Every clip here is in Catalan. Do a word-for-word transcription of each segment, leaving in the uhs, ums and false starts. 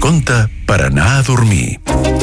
conte per anar a dormir.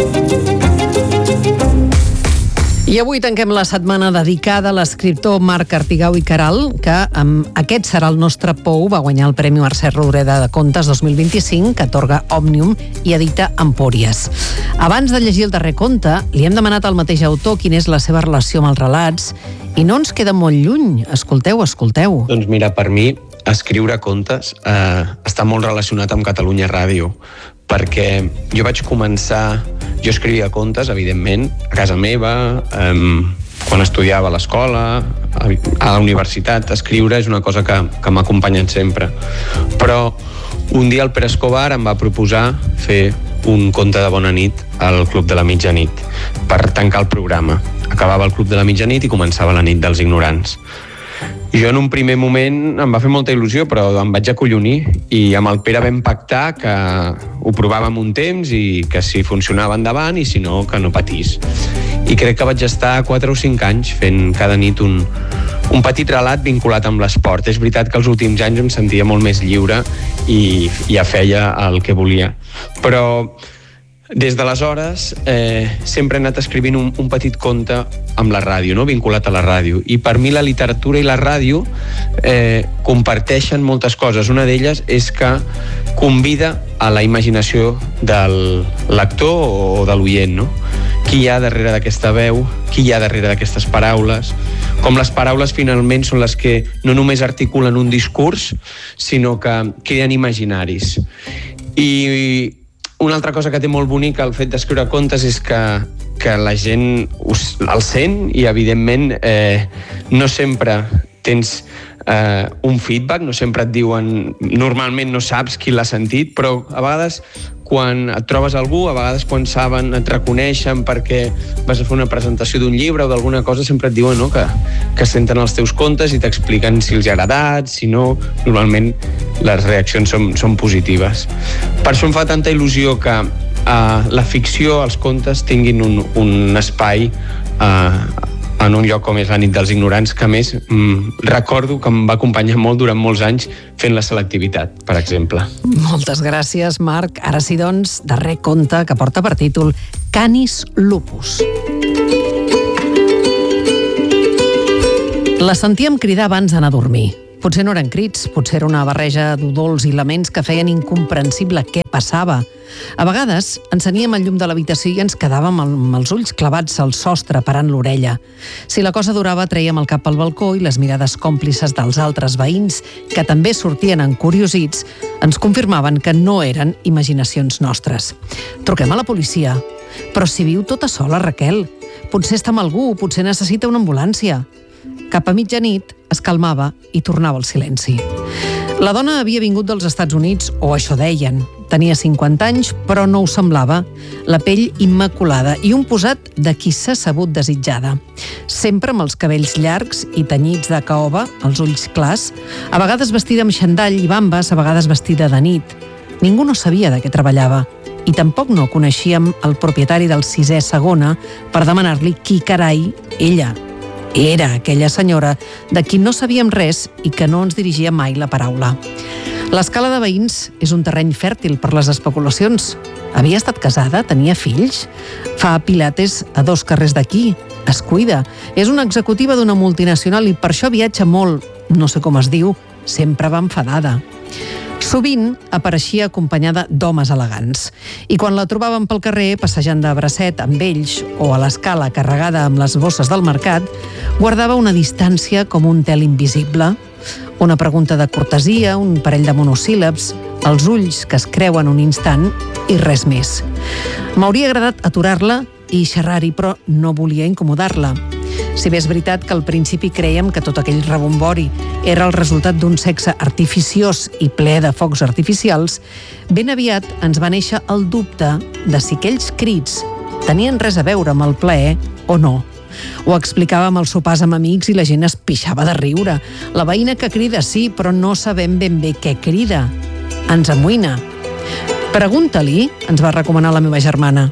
I avui tanquem la setmana dedicada a l'escriptor Marc Artigau i Queralt, que amb aquest serà el nostre pou. Va guanyar el Premi Mercè Rodoreda de Contes dos mil vint-i-cinc, que atorga Òmnium i edita Empúries. Abans de llegir el darrer conte, li hem demanat al mateix autor quina és la seva relació amb els relats, i no ens queda molt lluny. Escolteu, escolteu. Doncs mira, per mi, escriure contes eh, està molt relacionat amb Catalunya Ràdio, perquè jo vaig començar... Jo escrivia contes, evidentment, a casa meva, eh, quan estudiava a l'escola, a, a la universitat. Escriure és una cosa que, que m'ha acompanyat sempre. Però un dia el Pere Escobar em va proposar fer un conte de bona nit al Club de la Mitjanit per tancar el programa. Acabava el Club de la Mitjanit i començava la nit dels ignorants. I jo en un primer moment em va fer molta il·lusió, però em vaig acollonir i amb el Pere vam pactar que ho provàvem un temps i que si funcionava endavant i si no, que no patís. I crec que vaig estar quatre o cinc anys fent cada nit un, un petit relat vinculat amb l'esport. És veritat que els últims anys em sentia molt més lliure i ja feia el que volia. Però des d'aleshores eh, sempre he anat escrivint un, un petit conte amb la ràdio, no? Vinculat a la ràdio. I per mi la literatura i la ràdio eh, comparteixen moltes coses. Una d'elles és que convida a la imaginació del lector o de l'oient, no? Qui hi ha darrere d'aquesta veu, qui hi ha darrere d'aquestes paraules, com les paraules finalment són les que no només articulen un discurs, sinó que creen imaginaris. I una altra cosa que té molt bonica el fet d'escriure contes és que, que la gent us, el sent i, evidentment, eh, no sempre tens eh, un feedback, no sempre et diuen... Normalment no saps qui l'ha sentit, però a vegades quan et trobes algú, a vegades quan saben, et reconeixen perquè vas a fer una presentació d'un llibre o d'alguna cosa, sempre et diuen, no?, que, que senten els teus contes i t'expliquen si els ha agradat, si no. Normalment les reaccions són, són positives. Per això em fa tanta il·lusió que uh, la ficció, els contes, tinguin un, un espai uh, en un lloc com és la nit dels ignorants, que a més mm, recordo que em va acompanyar molt durant molts anys fent la selectivitat, per exemple. Moltes gràcies, Marc. Ara sí, doncs, darrer conte que porta per títol Canis Lupus. La sentíem cridar abans d'anar a dormir. Potser no eren crits, potser era una barreja d'udols i laments que feien incomprensible què passava. A vegades enceníem el llum de l'habitació i ens quedàvem amb els ulls clavats al sostre parant l'orella. Si la cosa durava, trèiem el cap al balcó i les mirades còmplices dels altres veïns, que també sortien encuriosits, ens confirmaven que no eren imaginacions nostres. Truquem a la policia. Però si viu tota sola, Raquel. Potser està amb algú, potser necessita una ambulància. Cap a mitjanit es calmava i tornava al silenci. La dona havia vingut dels Estats Units, o això deien. Tenia cinquanta anys, però no ho semblava. La pell immaculada i un posat de qui s'ha sabut desitjada. Sempre amb els cabells llargs i tenyits de caoba, els ulls clars, a vegades vestida amb xandall i bambes, a vegades vestida de nit. Ningú no sabia de què treballava. I tampoc no coneixíem el propietari del sisè segona per demanar-li qui carai ella era aquella senyora de qui no sabíem res i que no ens dirigia mai la paraula. L'escala de veïns és un terreny fèrtil per les especulacions. Havia estat casada? Tenia fills? Fa pilates a dos carrers d'aquí? Es cuida? És una executiva d'una multinacional i per això viatja molt. No sé com es diu. Sempre va enfadada. Sovint apareixia acompanyada d'homes elegants. I quan la trobàvem pel carrer, passejant de bracet amb ells o a l'escala carregada amb les bosses del mercat, guardava una distància com un tel invisible. Una pregunta de cortesia, un parell de monosíl·labs, els ulls que es creuen un instant i res més. M'hauria agradat aturar-la i xerrar-hi, però no volia incomodar-la. Si bé és veritat que al principi crèiem que tot aquell rebombori era el resultat d'un sexe artificiós i ple de focs artificials, ben aviat ens va néixer el dubte de si aquells crits tenien res a veure amb el plaer o no. Ho explicàvem als sopars amb amics i la gent es pixava de riure. La veïna que crida sí, però no sabem ben bé què crida. Ens amoïna. Pregunta-li, ens va recomanar la meva germana.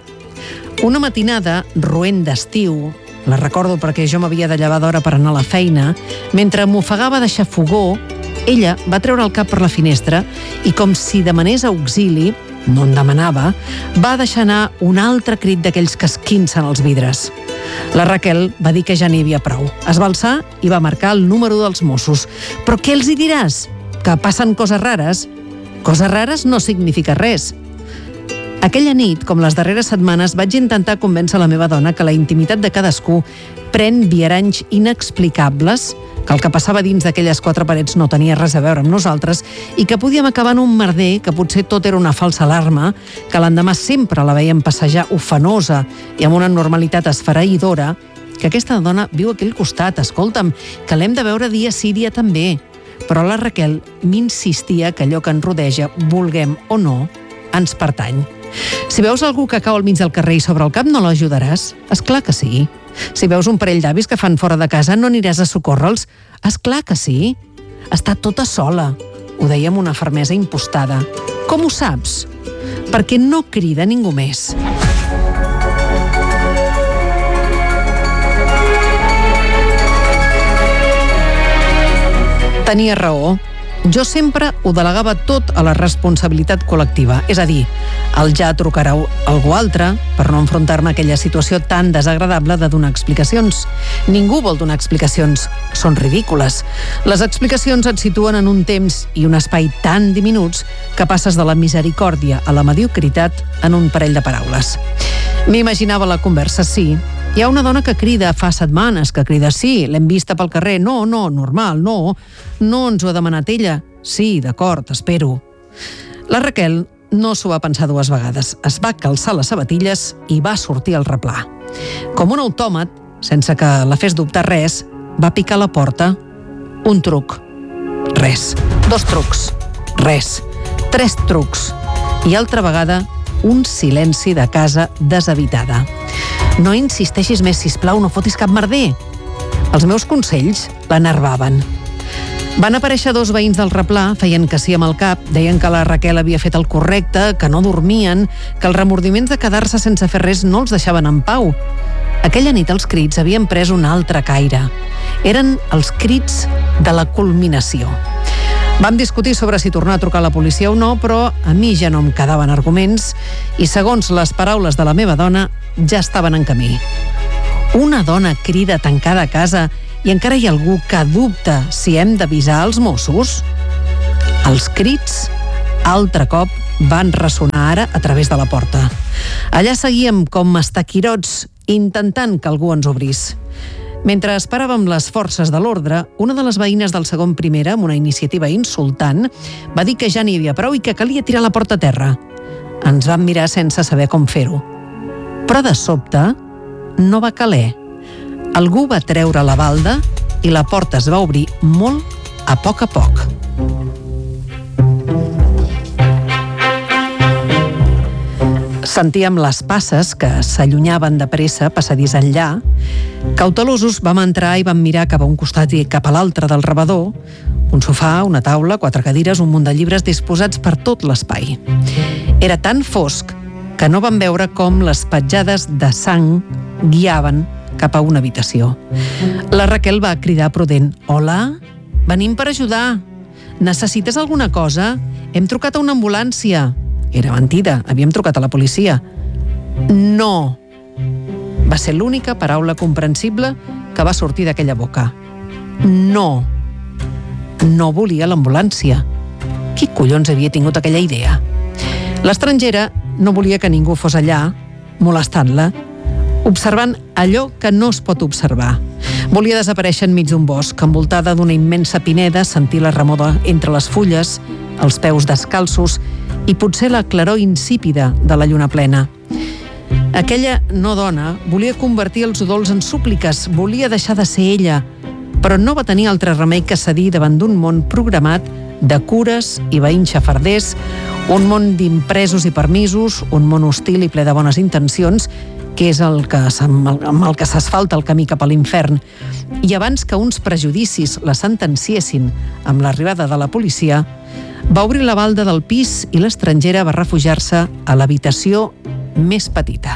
Una matinada, roent d'estiu, la recordo perquè jo m'havia de llevar d'hora per anar a la feina, mentre m'ofegava a deixar fogó, ella va treure el cap per la finestra i, com si demanés auxili, no en demanava, va deixar anar un altre crit d'aquells que esquincen els vidres. La Raquel va dir que ja n'hi havia prou. Es va alçar i va marcar el número dels Mossos. Però què els hi diràs? Que passen coses rares? Coses rares no significa res. Aquella nit, com les darreres setmanes, vaig intentar convèncer la meva dona que la intimitat de cadascú pren viaranys inexplicables, que el que passava dins d'aquelles quatre parets no tenia res a veure amb nosaltres i que podíem acabar en un merder, que potser tot era una falsa alarma, que l'endemà sempre la veiem passejar ofenosa i amb una normalitat esfereïdora, que aquesta dona viu aquí al costat, escolta'm, que l'hem de veure dia sí, dia també. Però la Raquel m'insistia que allò que ens rodeja, vulguem o no, ens pertany. Si veus algú que cau al mig del carrer i sobre el cap, no l'ajudaràs? És clar que sí. Si veus un parell d'avis que fan fora de casa, no aniràs a socórrer-los? És clar que sí. Està tota sola. Ho deia amb una fermesa impostada. Com ho saps? Perquè no crida ningú més. Tenia raó. Jo sempre ho delegava tot a la responsabilitat col·lectiva, és a dir, el ja trucarà algú altre per no enfrontar-me a aquella situació tan desagradable de donar explicacions. Ningú vol donar explicacions, són ridícules. Les explicacions et situen en un temps i un espai tan diminuts que passes de la misericòrdia a la mediocritat en un parell de paraules. M'imaginava la conversa, sí. Hi ha una dona que crida fa setmanes, que crida sí, l'hem vista pel carrer, no, no, normal, no, no ens ho ha demanat ella. Sí, d'acord, espero. La Raquel no s'ho va pensar dues vegades. Es va calçar les sabatilles i va sortir al replà. Com un autòmat, sense que la fes dubtar res, va picar a la porta. Un truc. Res. Dos trucs. Res. Tres trucs. I altra vegada, un silenci de casa deshabitada. No insisteixis més, sisplau, no fotis cap merder. Els meus consells l'enervaven. Van aparèixer dos veïns del replà, feien que sí amb el cap, deien que la Raquel havia fet el correcte, que no dormien, que els remordiments de quedar-se sense fer res no els deixaven en pau. Aquella nit els crits havien pres un altre caire. Eren els crits de la culminació. Vam discutir sobre si tornar a trucar a la policia o no, però a mi ja no em quedaven arguments i, segons les paraules de la meva dona, ja estaven en camí. Una dona crida tancada a casa i encara hi ha algú que dubta si hem d'avisar els Mossos? Els crits, altre cop, van ressonar ara a través de la porta. Allà seguíem com estaquirots intentant que algú ens obrís. Mentre esperàvem les forces de l'ordre, una de les veïnes del segon primera, amb una iniciativa insultant, va dir que ja n'hi havia prou i que calia tirar la porta a terra. Ens vam mirar sense saber com fer-ho. Però de sobte no va caler. Algú va treure la balda i la porta es va obrir molt a poc a poc. Sentíem les passes que s'allunyaven de pressa, passadís enllà. Cautelosos vam entrar i vam mirar cap a un costat i cap a l'altre del rebedor. Un sofà, una taula, quatre cadires, un munt de llibres disposats per tot l'espai. Era tan fosc que no vam veure com les petjades de sang guiaven cap a una habitació. La Raquel va cridar prudent. Hola, venim per ajudar. Necessites alguna cosa? Hem trucat a una ambulància. Era mentida, havíem trucat a la policia. No. Va ser l'única paraula comprensible que va sortir d'aquella boca. No. No volia l'ambulància. Qui collons havia tingut aquella idea? L'estrangera no volia que ningú fos allà, molestant-la, observant allò que no es pot observar. Volia desaparèixer enmig d'un bosc, envoltada d'una immensa pineda, sentir la remor entre les fulles, els peus descalços i potser la claror insípida de la lluna plena. Aquella no dona volia convertir els udols en súpliques, volia deixar de ser ella, però no va tenir altre remei que cedir davant d'un món programat de cures i veïns xafarders, un món d'impresos i permisos, un món hostil i ple de bones intencions, que és el que, amb el que s'asfalta el camí cap a l'infern. I abans que uns prejudicis la sentenciessin amb l'arribada de la policia, va obrir la balda del pis i l'estrangera va refugiar-se a l'habitació més petita.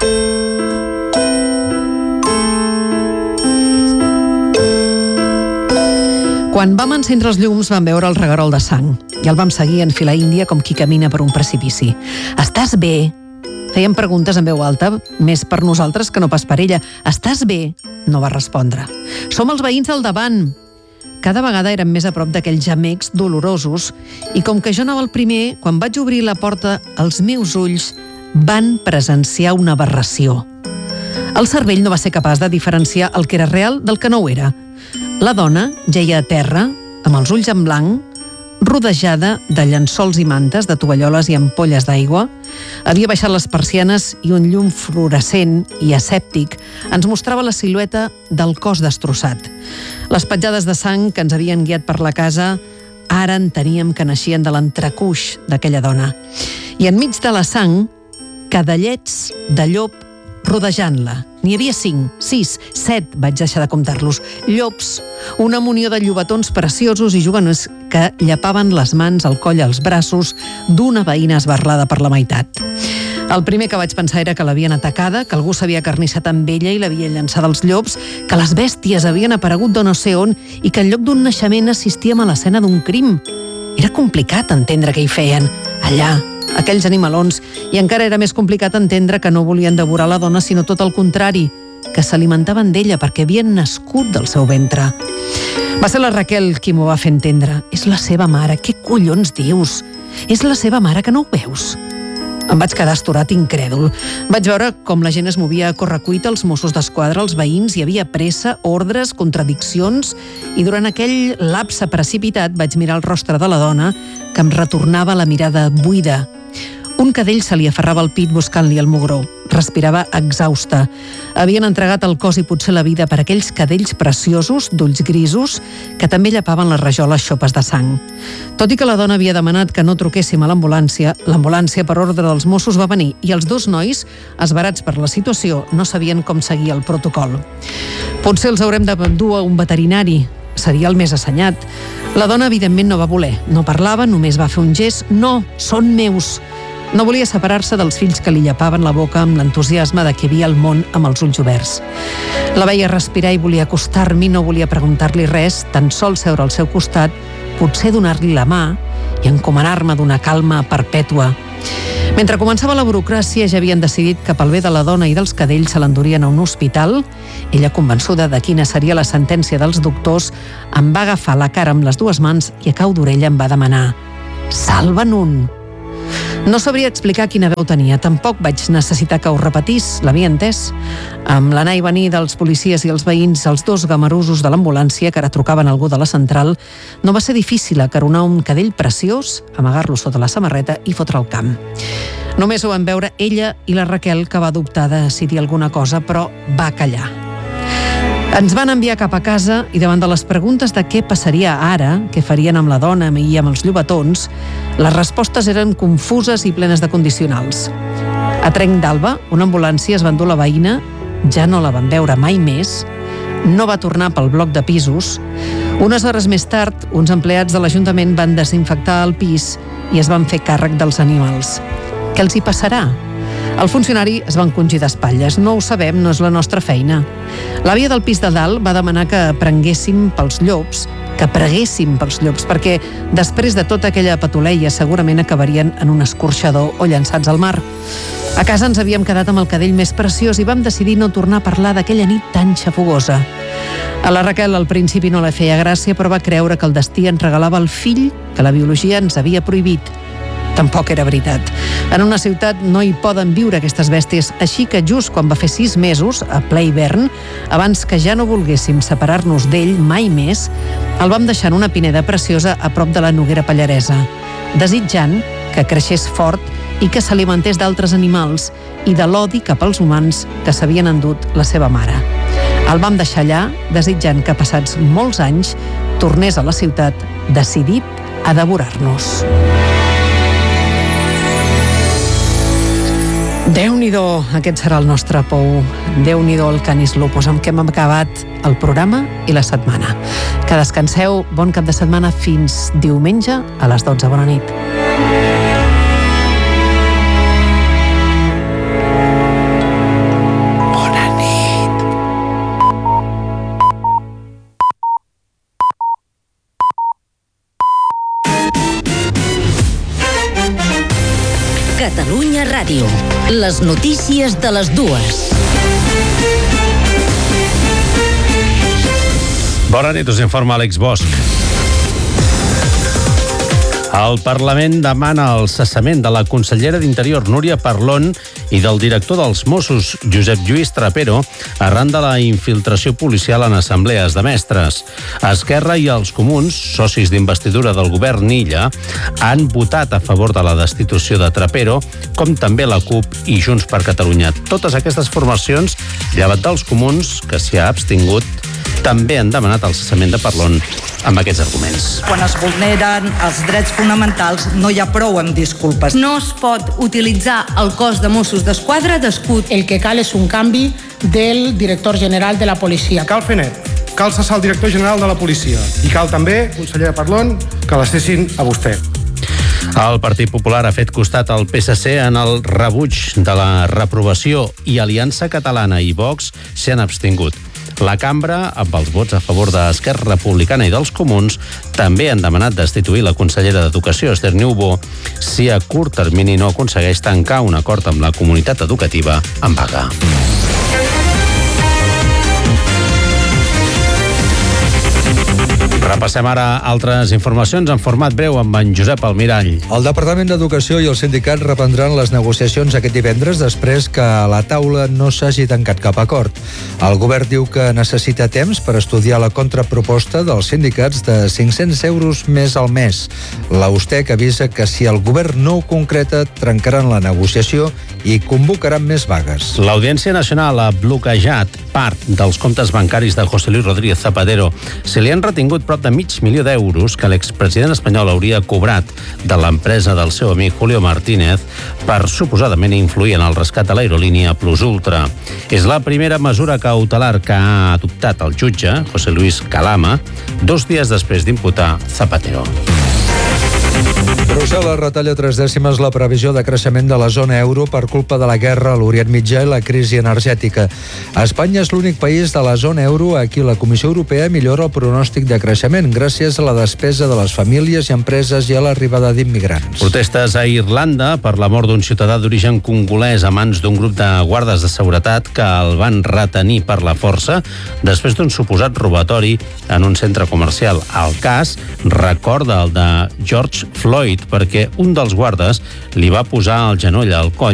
Quan vam encendre els llums vam veure el reguerol de sang i el vam seguir en fila índia com qui camina per un precipici. Estàs bé? Fèiem preguntes en veu alta, més per nosaltres que no pas per ella. Estàs bé? No va respondre. Som els veïns del davant. Cada vegada érem més a prop d'aquells gemecs dolorosos i com que jo anava el primer, quan vaig obrir la porta, els meus ulls van presenciar una aberració. El cervell no va ser capaç de diferenciar el que era real del que no ho era. La dona jeia a terra, amb els ulls en blanc, rodejada de llençols i mantes, de tovalloles i ampolles d'aigua. Havia baixat les persianes i un llum fluorescent i asèptic ens mostrava la silueta del cos destrossat. Les petjades de sang que ens havien guiat per la casa ara enteníem que naixien de l'entrecuix d'aquella dona. I enmig de la sang, cadellets de llop rodejant-la. N'hi havia cinc, sis, set, vaig deixar de comptar-los. Llops, una munió de llobatons preciosos i juganers que llapaven les mans, el coll, els braços d'una veïna esbarlada per la meitat. El primer que vaig pensar era que l'havien atacada, que algú s'havia acarnissat amb ella i l'havia llançat als llops, que les bèsties havien aparegut de no sé on i que en lloc d'un naixement assistíem a l'escena d'un crim. Era complicat entendre què hi feien, allà, aquells animalons, i encara era més complicat entendre que no volien devorar la dona, sinó tot el contrari, que s'alimentaven d'ella perquè havien nascut del seu ventre. Va ser la Raquel qui m'ho va fer entendre. És la seva mare, què collons dius? És la seva mare, que no ho veus? Em vaig quedar astorat incrèdul. Vaig veure com la gent es movia a correcuita, els Mossos d'Esquadra, els veïns, hi havia pressa, ordres, contradiccions, i durant aquell lapse precipitat vaig mirar el rostre de la dona, que em retornava la mirada buida. Un cadell se li aferrava al pit buscant-li el mugró. Respirava exhausta. Havien entregat el cos i potser la vida per aquells cadells preciosos, d'ulls grisos, que també llapaven les rajoles xopes de sang. Tot i que la dona havia demanat que no truquéssim a l'ambulància, l'ambulància per ordre dels Mossos va venir i els dos nois, esverats per la situació, no sabien com seguir el protocol. Potser els haurem de dur a un veterinari. Seria el més assenyat. La dona, evidentment, no va voler. No parlava, només va fer un gest. No, són meus. No volia separar-se dels fills que li llapaven la boca amb l'entusiasme de que havia el món amb els ulls oberts. La veia respirar i volia acostar-m'hi, no volia preguntar-li res, tan sols seure al seu costat, potser donar-li la mà i encomanar-me d'una calma perpètua. Mentre començava la burocràcia, ja havien decidit que pel bé de la dona i dels cadells se l'endurien a un hospital. Ella, convençuda de quina seria la sentència dels doctors, em va agafar la cara amb les dues mans i a cau d'orella em va demanar: «Salva'n un!» No sabria explicar quina veu tenia, tampoc vaig necessitar que ho repetís, l'havia entès. Amb l'anar i venir dels policies i els veïns, els dos gamerusos de l'ambulància, que ara trucaven algú de la central, no va ser difícil acaronar un cadell preciós, amagar-lo sota la samarreta i fotre al camp. Només ho van veure ella i la Raquel, que va dubtar de decidir alguna cosa, però va callar. Ens van enviar cap a casa i davant de les preguntes de què passaria ara, què farien amb la dona i amb els llobatons, les respostes eren confuses i plenes de condicionals. A Trenc d'Alba, una ambulància es va endur la veïna, ja no la van veure mai més, no va tornar pel bloc de pisos. Unes hores més tard, uns empleats de l'Ajuntament van desinfectar el pis i es van fer càrrec dels animals. Què els hi passarà? El funcionari es va encongir d'espatlles. No ho sabem, no és la nostra feina. L'àvia del pis de dalt va demanar que prenguéssim pels llops, que preguéssim pels llops, perquè després de tota aquella patuleia segurament acabarien en un escorxador o llançats al mar. A casa ens havíem quedat amb el cadell més preciós i vam decidir no tornar a parlar d'aquella nit tan xafogosa. A la Raquel al principi no la feia gràcia, però va creure que el destí ens regalava el fill que la biologia ens havia prohibit. Tampoc era veritat. En una ciutat no hi poden viure aquestes bèsties, així que just quan va fer sis mesos, a ple hivern, abans que ja no volguéssim separar-nos d'ell mai més, el vam deixar en una pineda preciosa a prop de la Noguera Pallaresa, desitjant que creixés fort i que s'alimentés d'altres animals i de l'odi cap als humans que s'havien endut la seva mare. El vam deixar allà, desitjant que passats molts anys tornés a la ciutat decidit a devorar-nos. Déu-n'hi-do, aquest serà el nostre pou. Déu-n'hi-do el Canis Lupus, amb què hem acabat el programa i la setmana. Que descanseu, bon cap de setmana, fins diumenge a les dotze. Bona nit. Catalunya Ràdio. Les notícies de les dues. Bona nit, us informa Àlex Bosch. El Parlament demana el cessament de la consellera d'Interior, Núria Parlon, i del director dels Mossos, Josep Lluís Trapero, arran de la infiltració policial en assemblees de mestres. Esquerra i els Comuns, socis d'investidura del govern Illa, han votat a favor de la destitució de Trapero, com també la CUP i Junts per Catalunya. Totes aquestes formacions, llevat dels Comuns, que s'hi ha abstingut, també han demanat el cessament de Parlon amb aquests arguments. Quan es vulneren els drets fonamentals no hi ha prou amb disculpes. No es pot utilitzar el cos de Mossos d'Esquadra d'escut. El que cal és un canvi del director general de la policia. Cal fer net, cal cessar el director general de la policia i cal també, consellera Parlon, que la cessin a vostè. El Partit Popular ha fet costat al P S C en el rebuig de la reprovació i Aliança Catalana i Vox s'han abstingut. La cambra, amb els vots a favor d'Esquerra Republicana i dels Comuns, també han demanat destituir la consellera d'Educació, Esther Niubó, si a curt termini no aconsegueix tancar un acord amb la comunitat educativa en vaga. Repassem ara altres informacions en format breu amb en Josep Almirall. El Departament d'Educació i els sindicats reprendran les negociacions aquest divendres després que a la taula no s'hagi tancat cap acord. El govern diu que necessita temps per estudiar la contraproposta dels sindicats de cinc-cents euros més al mes. La USTEC avisa que si el govern no ho concreta, trencaran la negociació i convocaran més vagues. L'Audiència Nacional ha bloquejat part dels comptes bancaris de José Luis Rodríguez Zapatero. Se li han retingut prop de mig milió d'euros que l'expresident espanyol hauria cobrat de l'empresa del seu amic Julio Martínez per suposadament influir en el rescat de l'aerolínia Plus Ultra. És la primera mesura cautelar que ha adoptat el jutge, José Luis Calama, dos dies després d'imputar Zapatero. Brussel·les retalla tres dècimes la previsió de creixement de la zona euro per culpa de la guerra a l'Orient Mitjà i la crisi energètica. Espanya és l'únic país de la zona euro a qui la Comissió Europea millora el pronòstic de creixement gràcies a la despesa de les famílies i empreses i a l'arribada d'immigrants. Protestes a Irlanda per la mort d'un ciutadà d'origen congolès a mans d'un grup de guardes de seguretat que el van retenir per la força després d'un suposat robatori en un centre comercial. El cas recorda el de George Floyd perquè un dels guardes li va posar el genoll al coll